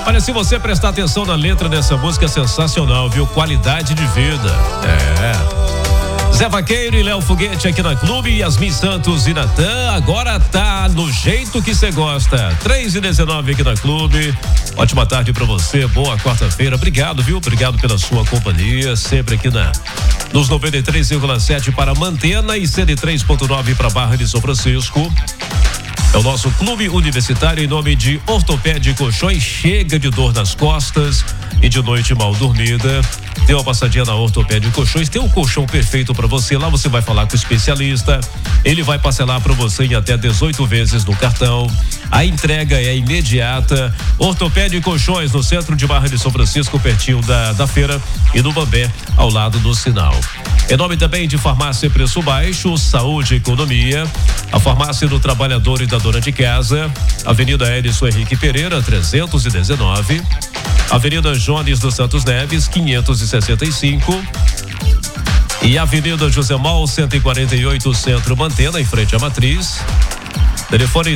Olha, se você prestar atenção na letra dessa música, é sensacional, viu? Qualidade de vida. Zé Vaqueiro e Léo Foguete aqui na Clube, Yasmin Santos e Natan, agora tá no jeito que você gosta. 3h19 aqui na Clube. Ótima tarde pra você, boa quarta-feira. Obrigado, viu? Obrigado pela sua companhia, sempre aqui nos 93,7 para Mantena e 103,9 para Barra de São Francisco. É o nosso Clube Universitário em nome de Ortopédia e Colchões. Chega de dor nas costas e de noite mal dormida. Dê uma passadinha na Ortopédia e Colchões. Tem um colchão perfeito para você. Lá você vai falar com o especialista. Ele vai parcelar para você em até 18 vezes no cartão. A entrega é imediata. Ortopédia e Colchões no centro de Barra de São Francisco, pertinho da feira, e no Bambé, ao lado do sinal. Em nome também de Farmácia Preço Baixo, Saúde e Economia, a Farmácia do Trabalhador e da Dona de Casa, Avenida Edson Henrique Pereira, 319, Avenida Jones dos Santos Neves, 565, e Avenida José Mal, 148, Centro Mantena, em frente à Matriz. Telefone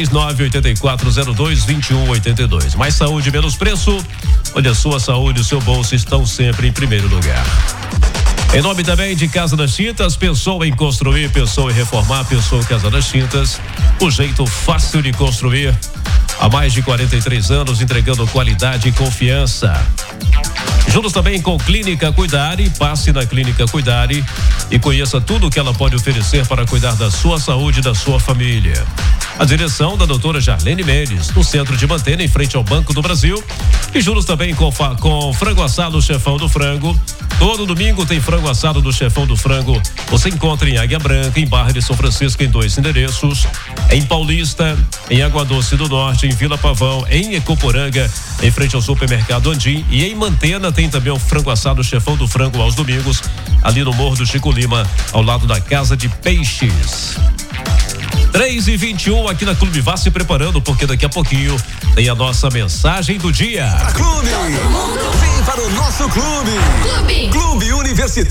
339-8402-2182. Mais saúde, menos preço, onde a sua saúde e o seu bolso estão sempre em primeiro lugar. Em nome também de Casa das Tintas, pensou em construir, pensou em reformar, pensou em Casa das Tintas, o jeito fácil de construir. Há mais de 43 anos, entregando qualidade e confiança. Juntos também com Clínica Cuidare, passe na Clínica Cuidare e conheça tudo o que ela pode oferecer para cuidar da sua saúde e da sua família. A direção da doutora Jarlene Mendes, no centro de Mantena, em frente ao Banco do Brasil. E juntos também com frango assado Chefão do Frango. Todo domingo tem frango assado do Chefão do Frango. Você encontra em Águia Branca, em Barra de São Francisco, em 2 endereços. Em Paulista, em Água Doce do Norte, em Vila Pavão, em Ecoporanga, em frente ao supermercado Andim. E em Mantena tem também o frango assado Chefão do Frango aos domingos, ali no Morro do Chico Lima, ao lado da Casa de Peixes. 3h21 aqui na Clube. Vá se preparando, porque daqui a pouquinho tem a nossa mensagem do dia. Clube! Vem para o nosso clube! Clube Universitário.